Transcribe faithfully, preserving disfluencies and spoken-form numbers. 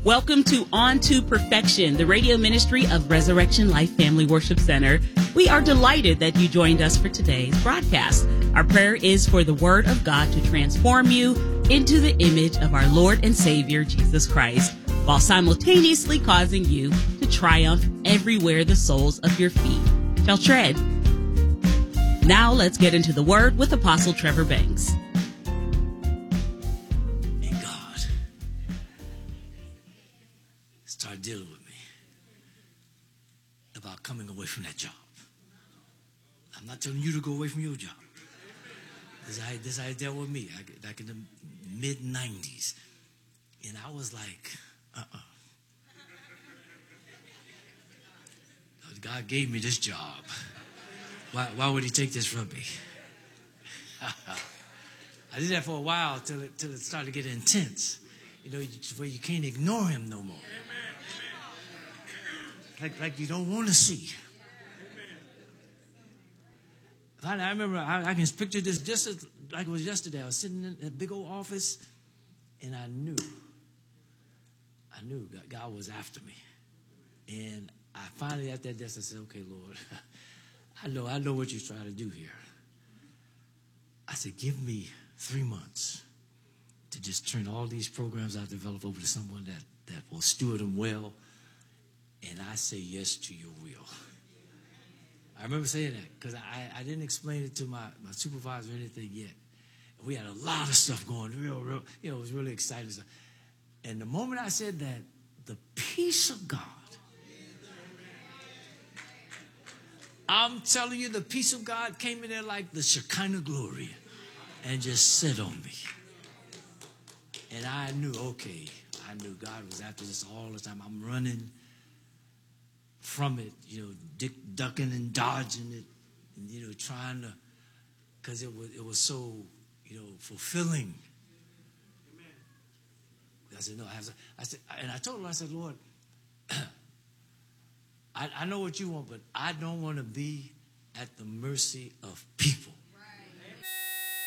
Welcome to On to Perfection, the radio ministry of Resurrection Life Family Worship Center. We are delighted that you joined us for today's broadcast. Our prayer is for the Word of God to transform you into the image of our Lord and Savior, Jesus Christ, while simultaneously causing you to triumph everywhere the soles of your feet shall tread. Now let's get into the Word with Apostle Trevor Banks. And God started dealing with me about coming away from that job. I'm not telling you to go away from your job. This is how, this is how it dealt with me back in the mid nineties. And I was like, uh-uh. God gave me this job. Why, why would he take this from me? I did that for a while till it, till it started to get intense. You know, where you can't ignore him no more. Like, like you don't want to see. I, I remember, I, I can picture this just as, like it was yesterday. I was sitting in a big old office, and I knew, I knew God, God was after me. And I finally at that desk, I said, okay, Lord, I know, I know what you're trying to do here. I said, give me three months to just turn all these programs I've developed over to someone that, that will steward them well. And I say yes to your will. I remember saying that because I, I didn't explain it to my, my supervisor or anything yet. And we had a lot of stuff going, real, real, you know, it was really exciting. And the moment I said that, the peace of God, I'm telling you, the peace of God came in there like the Shekinah glory and just sat on me. And I knew, okay, I knew God was after this all the time. I'm running from it, you know, dick, ducking and dodging it, and, you know, trying to, because it was, it was so, you know, fulfilling. Amen. I said, no, I, have to, I said, and I told him, I said, Lord, I, I know what you want, but I don't want to be at the mercy of people.